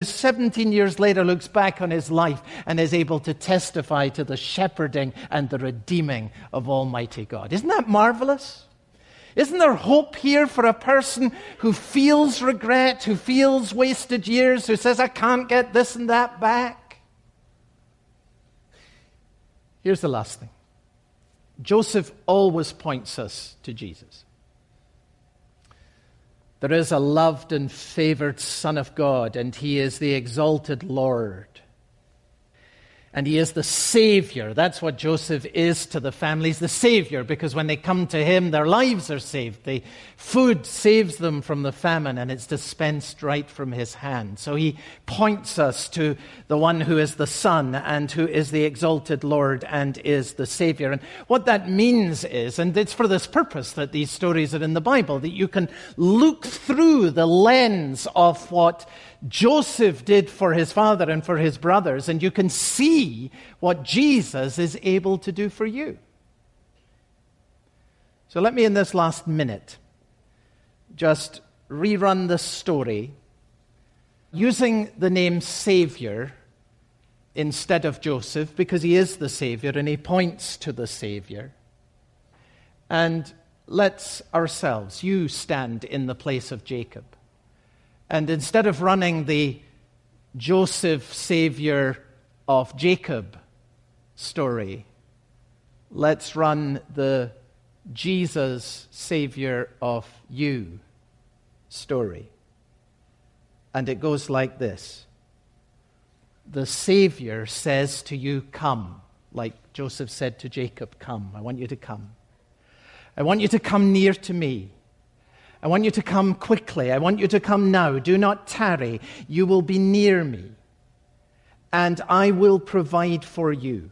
17 years later looks back on his life and is able to testify to the shepherding and the redeeming of Almighty God. Isn't that marvelous? Isn't there hope here for a person who feels regret, who feels wasted years, who says, I can't get this and that back? Here's the last thing. Joseph always points us to Jesus. There is a loved and favored Son of God, and he is the exalted Lord. And he is the Savior. That's what Joseph is to the family. He's the Savior, because when they come to him, their lives are saved. The food saves them from the famine, and it's dispensed right from his hand. So he points us to the one who is the Son, and who is the exalted Lord, and is the Savior. And what that means is, and it's for this purpose that these stories are in the Bible, that you can look through the lens of what Joseph did for his father and for his brothers, and you can see what Jesus is able to do for you. So let me, in this last minute, just rerun the story using the name Savior instead of Joseph, because he is the Savior and he points to the Savior. And let's ourselves, you stand in the place of Jacob. And instead of running the Joseph Savior of Jacob story, let's run the Jesus Savior of you story. And it goes like this. The Savior says to you, come. Like Joseph said to Jacob, come. I want you to come. I want you to come near to me. I want you to come quickly. I want you to come now. Do not tarry. You will be near me, and I will provide for you.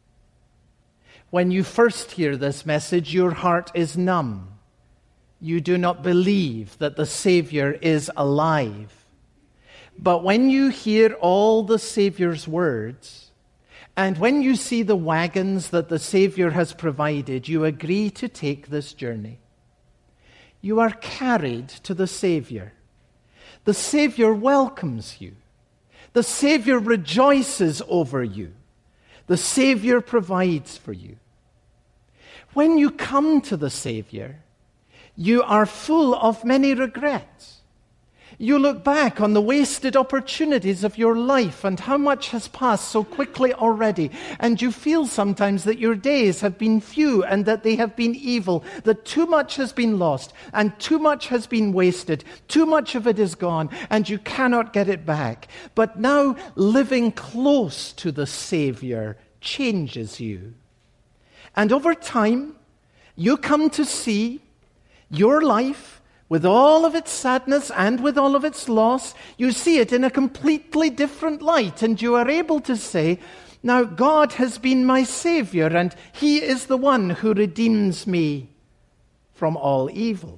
When you first hear this message, your heart is numb. You do not believe that the Savior is alive. But when you hear all the Savior's words, and when you see the wagons that the Savior has provided, you agree to take this journey. You are carried to the Savior. The Savior welcomes you. The Savior rejoices over you. The Savior provides for you. When you come to the Savior, you are full of many regrets. You look back on the wasted opportunities of your life and how much has passed so quickly already. And you feel sometimes that your days have been few and that they have been evil, that too much has been lost and too much has been wasted. Too much of it is gone and you cannot get it back. But now living close to the Savior changes you. And over time, you come to see your life with all of its sadness and with all of its loss. You see it in a completely different light, and you are able to say, now God has been my Savior, and He is the one who redeems me from all evil.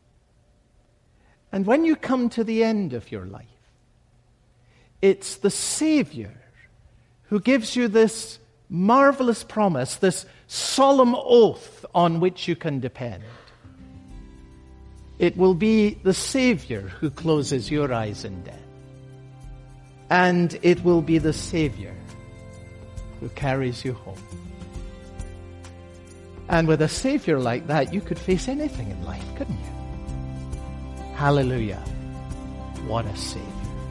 And when you come to the end of your life, it's the Savior who gives you this marvelous promise, this solemn oath on which you can depend. It will be the Savior who closes your eyes in death. And it will be the Savior who carries you home. And with a Savior like that, you could face anything in life, couldn't you? Hallelujah. What a Savior.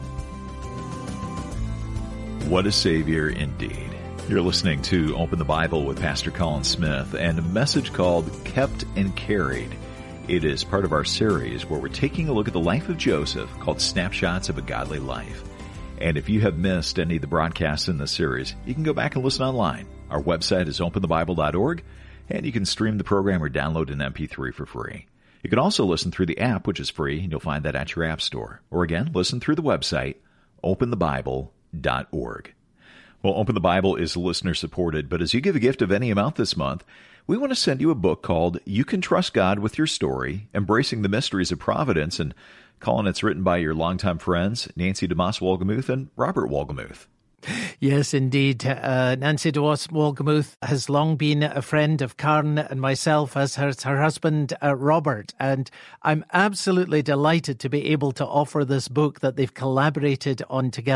What a Savior indeed. You're listening to Open the Bible with Pastor Colin Smith and a message called Kept and Carried. It is part of our series where we're taking a look at the life of Joseph called Snapshots of a Godly Life. And if you have missed any of the broadcasts in this series, you can go back and listen online. Our website is openthebible.org, and you can stream the program or download an MP3 for free. You can also listen through the app, which is free, and you'll find that at your app store. Or again, listen through the website, openthebible.org. Well, Open the Bible is listener-supported, but as you give a gift of any amount this month, we want to send you a book called You Can Trust God with Your Story, Embracing the Mysteries of Providence. And Colin, it's written by your longtime friends, Nancy DeMoss Wolgemuth and Robert Wolgemuth. Yes, indeed. Nancy DeMoss Wolgemuth has long been a friend of Karen and myself, as her husband, Robert. And I'm absolutely delighted to be able to offer this book that they've collaborated on together.